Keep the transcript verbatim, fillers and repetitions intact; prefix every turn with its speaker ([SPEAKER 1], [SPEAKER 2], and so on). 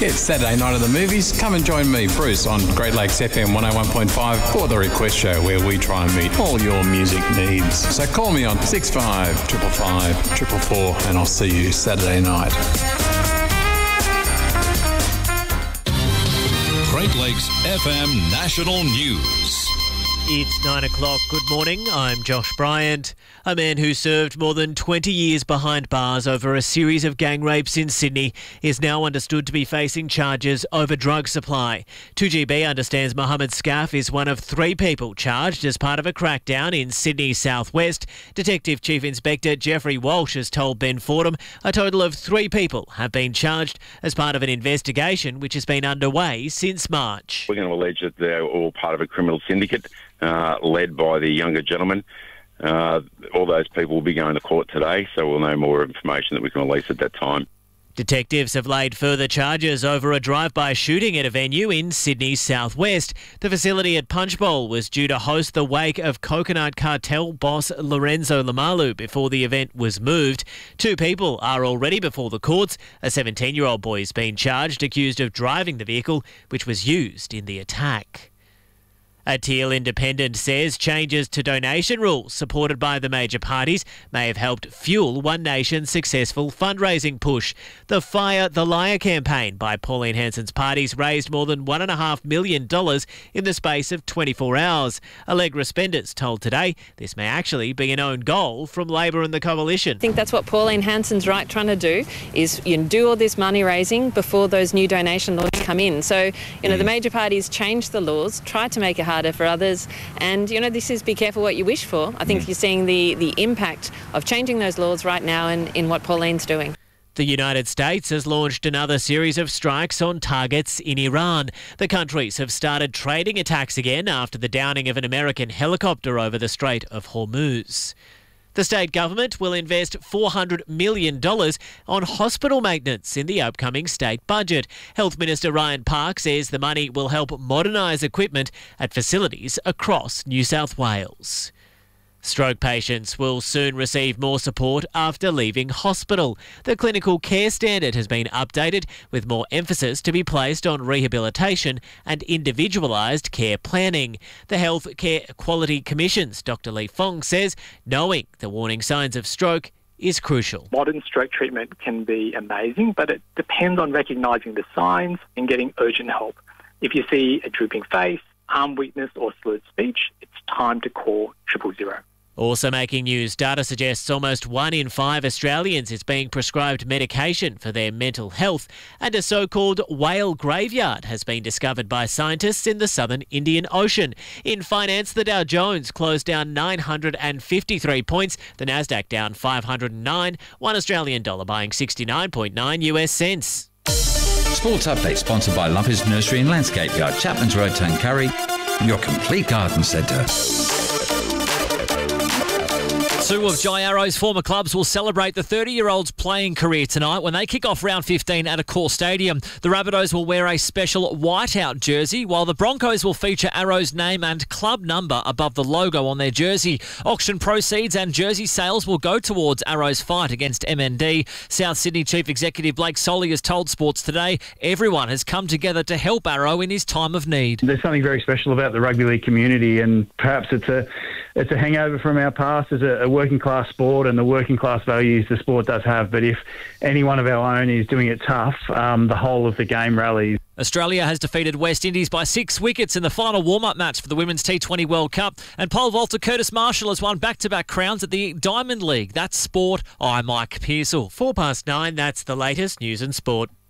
[SPEAKER 1] Get Saturday night at the movies. Come and join me, Bruce, on Great Lakes F M one oh one point five for the Request Show, where we try and meet all your music needs. So call me on six five five five five four four and I'll see you Saturday night.
[SPEAKER 2] Great Lakes F M National News.
[SPEAKER 3] It's nine o'clock. Good morning. I'm Josh Bryant. A man who served more than twenty years behind bars over a series of gang rapes in Sydney is now understood to be facing charges over drug supply. two G B understands Mohammed Scaff is one of three people charged as part of a crackdown in Sydney's southwest. Detective Chief Inspector Jeffrey Walsh has told Ben Fordham a total of three people have been charged as part of an investigation which has been underway since March.
[SPEAKER 4] We're going to allege that they're all part of a criminal syndicate uh, led by the younger gentleman. Uh, all those people will be going to court today, so we'll know more information that we can release at that time.
[SPEAKER 3] Detectives have laid further charges over a drive-by shooting at a venue in Sydney's southwest. The facility at Punch Bowl was due to host the wake of Coconut Cartel boss Lorenzo Lamalu before the event was moved. Two people are already before the courts. A seventeen-year-old boy has been charged, accused of driving the vehicle which was used in the attack. A Teal Independent says changes to donation rules supported by the major parties may have helped fuel One Nation's successful fundraising push. The Fire the Liar campaign by Pauline Hanson's parties raised more than one point five million dollars in the space of twenty-four hours. Allegra Spenders told Today this may actually be an own goal from Labor and the Coalition.
[SPEAKER 5] I think that's what Pauline Hanson's right trying to do, is you know, do all this money raising before those new donation laws come in. So, you know, the major parties changed the laws, tried to make it harder for others, and you know this is be careful what you wish for. I think mm. you're seeing the the impact of changing those laws right now in, in what Pauline's doing.
[SPEAKER 3] The United States has launched another series of strikes on targets in Iran. The countries have started trading attacks again after the downing of an American helicopter over the Strait of Hormuz. The state government will invest four hundred million dollars on hospital maintenance in the upcoming state budget. Health Minister Ryan Park says the money will help modernise equipment at facilities across New South Wales. Stroke patients will soon receive more support after leaving hospital. The clinical care standard has been updated with more emphasis to be placed on rehabilitation and individualised care planning. The Health Care Quality Commission's Doctor Lee Fong says knowing the warning signs of stroke is crucial.
[SPEAKER 6] Modern stroke treatment can be amazing, but it depends on recognising the signs and getting urgent help. If you see a drooping face, arm weakness or slurred speech, it's time to call triple zero.
[SPEAKER 3] Also making news, data suggests almost one in five Australians is being prescribed medication for their mental health, and a so-called whale graveyard has been discovered by scientists in the southern Indian Ocean. In finance, the Dow Jones closed down nine hundred fifty-three points, the Nasdaq down five hundred nine, one Australian dollar buying sixty-nine point nine US cents.
[SPEAKER 7] Sports Update sponsored by Lumpers Nursery and Landscape Yard, Chapman's Road, Tuncurry, your complete garden centre.
[SPEAKER 8] Two of Jai Arrow's former clubs will celebrate the thirty-year-old's playing career tonight when they kick off round fifteen at Accor Stadium. The Rabbitohs will wear a special whiteout jersey, while the Broncos will feature Arrow's name and club number above the logo on their jersey. Auction proceeds and jersey sales will go towards Arrow's fight against M N D. South Sydney Chief Executive Blake Solly has told Sports Today everyone has come together to help Arrow in his time of need.
[SPEAKER 9] There's something very special about the rugby league community, and perhaps it's a it's a hangover from our past as a, a working class sport and the working class values the sport does have. But if any one of our own is doing it tough, um, the whole of the game rallies.
[SPEAKER 8] Australia has defeated West Indies by six wickets in the final warm-up match for the Women's T twenty World Cup. And pole vaulter Curtis Marshall has won back-to-back crowns at the Diamond League. That's sport. I'm Mike Pearsall.
[SPEAKER 3] Four past nine, that's the latest news and sport.